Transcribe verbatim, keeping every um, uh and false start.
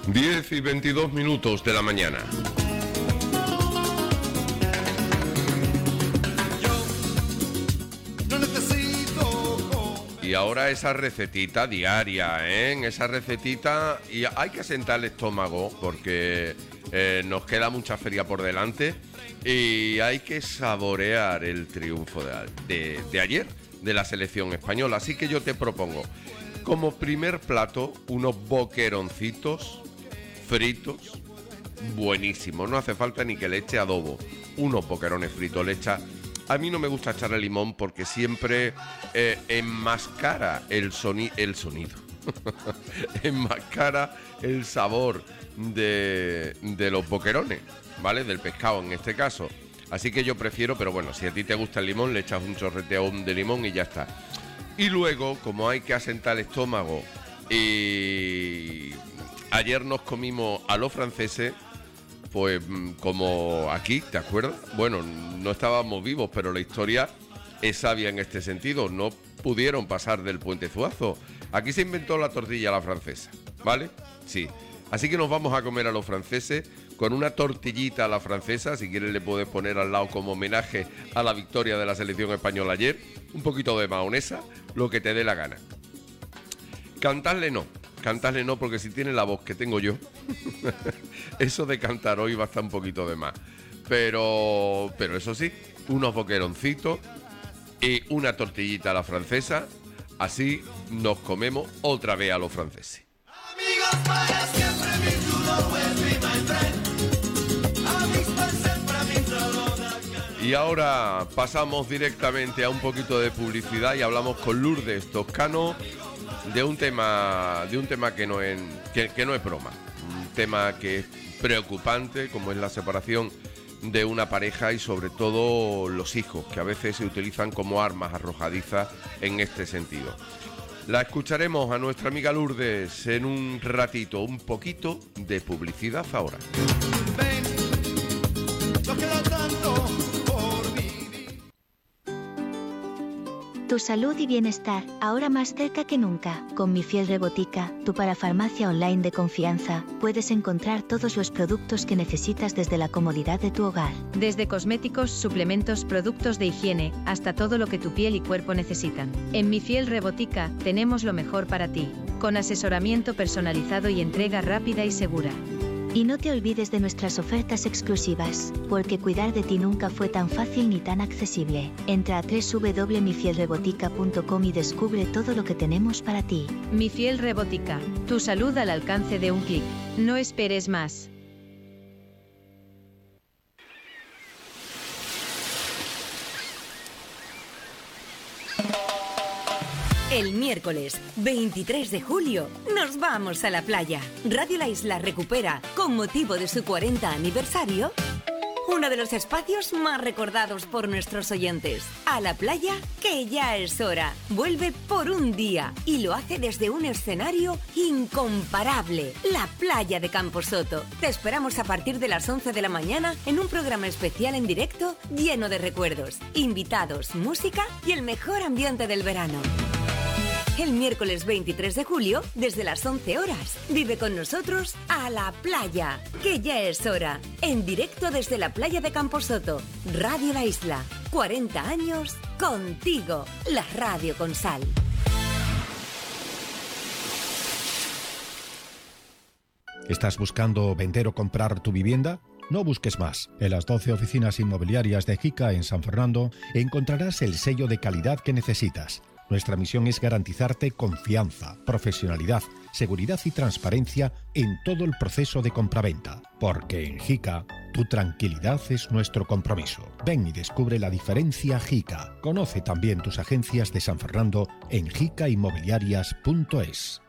diez y veintidós minutos de la mañana. Y ahora esa recetita diaria, ¿eh? Esa recetita, y hay que asentar el estómago porque eh, nos queda mucha feria por delante y hay que saborear el triunfo de, de, de ayer de la selección española. Así que yo te propongo, como primer plato, unos boqueroncitos fritos, buenísimos. No hace falta ni que le eche adobo. Unos boquerones fritos, le echa... A mí no me gusta echarle limón porque siempre eh, enmascara el, soni el sonido, enmascara el sabor de, de los boquerones, ¿vale? Del pescado en este caso. Así que yo prefiero, pero bueno, si a ti te gusta el limón, le echas un chorreteón de limón y ya está. Y luego, como hay que asentar el estómago, y ayer nos comimos a los franceses, pues como aquí, ¿te acuerdas? Bueno, no estábamos vivos, pero la historia es sabia en este sentido. No pudieron pasar del Puente Zuazo. Aquí se inventó la tortilla a la francesa, ¿vale? Sí. Así que nos vamos a comer a los franceses con una tortillita a la francesa. Si quieres le puedes poner al lado como homenaje a la victoria de la selección española ayer. Un poquito de mahonesa, lo que te dé la gana. Cantarle no. Cantarle no, porque si tiene la voz que tengo yo, eso de cantar hoy va a estar un poquito de más. Pero, pero eso sí, unos boqueroncitos y una tortillita a la francesa, así nos comemos otra vez a los franceses. Amigos para siempre, mi judo, pues, be my friend. Amigos para siempre, mi. Y ahora pasamos directamente a un poquito de publicidad y hablamos con Lourdes Toscano de un tema de un tema que no es que, que no es broma, un tema que es preocupante, como es la separación de una pareja y sobre todo los hijos, que a veces se utilizan como armas arrojadizas en este sentido. La escucharemos a nuestra amiga Lourdes en un ratito. Un poquito de publicidad ahora. Ven, yo quiero tanto. Tu salud y bienestar, ahora más cerca que nunca. Con Mi Fiel Rebotica, tu parafarmacia online de confianza, puedes encontrar todos los productos que necesitas desde la comodidad de tu hogar. Desde cosméticos, suplementos, productos de higiene, hasta todo lo que tu piel y cuerpo necesitan. En Mi Fiel Rebotica, tenemos lo mejor para ti, con asesoramiento personalizado y entrega rápida y segura. Y no te olvides de nuestras ofertas exclusivas, porque cuidar de ti nunca fue tan fácil ni tan accesible. Entra a doble u doble u doble u punto mi fiel rebotica punto com y descubre todo lo que tenemos para ti. Mi Fiel Rebotica, tu salud al alcance de un clic. No esperes más. El miércoles veintitrés de julio nos vamos a la playa. Radio La Isla recupera, con motivo de su cuarenta aniversario, uno de los espacios más recordados por nuestros oyentes. A la playa, que ya es hora. Vuelve por un día y lo hace desde un escenario incomparable, la playa de Camposoto. Te esperamos a partir de las once de la mañana en un programa especial en directo lleno de recuerdos, invitados, música y el mejor ambiente del verano. El miércoles veintitrés de julio, desde las once horas, vive con nosotros a la playa, que ya es hora. En directo desde la playa de Camposoto, Radio La Isla. cuarenta años contigo, la radio con sal. ¿Estás buscando vender o comprar tu vivienda? No busques más. En las doce oficinas inmobiliarias de Jica en San Fernando encontrarás el sello de calidad que necesitas. Nuestra misión es garantizarte confianza, profesionalidad, seguridad y transparencia en todo el proceso de compraventa. Porque en Jica, tu tranquilidad es nuestro compromiso. Ven y descubre la diferencia Jica. Conoce también tus agencias de San Fernando en jica inmobiliarias punto es.